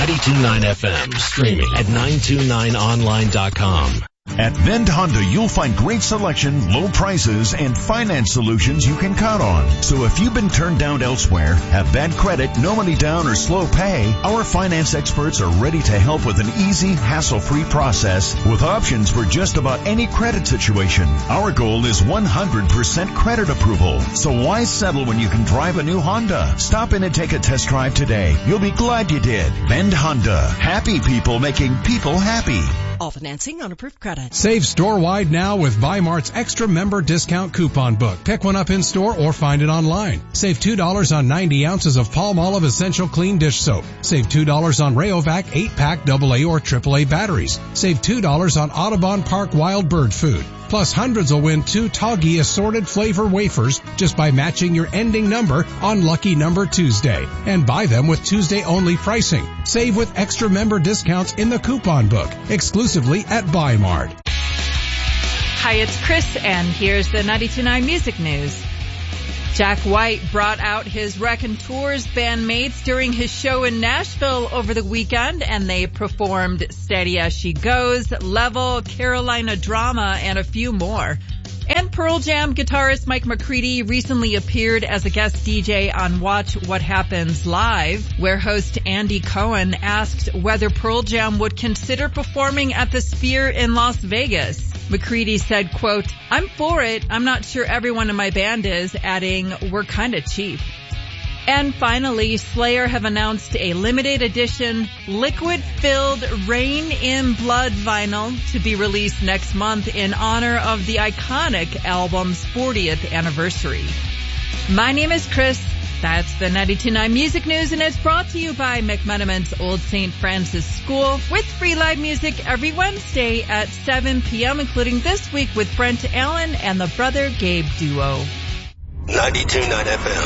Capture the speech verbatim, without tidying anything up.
ninety-two point nine F M, streaming at nine two nine online dot com. At Vend Honda, you'll find great selection, low prices, and finance solutions you can count on. So if you've been turned down elsewhere, have bad credit, no money down, or slow pay, our finance experts are ready to help with an easy, hassle-free process with options for just about any credit situation. Our goal is one hundred percent credit approval. So why settle when you can drive a new Honda? Stop in and take a test drive today. You'll be glad you did. Vend Honda. Happy people making people happy. All financing on approved credit. Save store-wide now with Vimart's extra member discount coupon book. Pick one up in store or find it online. Save two dollars on ninety ounces of Palmolive Essential Clean Dish Soap. Save two dollars on Rayovac eight pack double A or triple A batteries. Save two dollars on Audubon Park Wild Bird Food. Plus, hundreds will win two Toggy assorted flavor wafers just by matching your ending number on Lucky Number Tuesday. And buy them with Tuesday-only pricing. Save with extra member discounts in the coupon book, exclusively at Bimart. Hi, it's Chris, and here's the ninety-two point nine Music News. Jack White brought out his Raconteurs bandmates during his show in Nashville over the weekend, and they performed Steady As She Goes, Level, Carolina Drama, and a few more. And Pearl Jam guitarist Mike McCready recently appeared as a guest D J on Watch What Happens Live, where host Andy Cohen asked whether Pearl Jam would consider performing at the Sphere in Las Vegas. McCready said, quote, "I'm for it. I'm not sure everyone in my band is," adding, "We're kind of cheap." And finally, Slayer have announced a limited edition liquid-filled Rain in Blood vinyl to be released next month in honor of the iconic album's fortieth anniversary. My name is Chris. That's the ninety-two point nine Music News, and it's brought to you by McMenamin's Old Saint Francis School with free live music every Wednesday at seven p.m., including this week with Brent Allen and the Brother Gabe Duo. ninety-two point nine F M.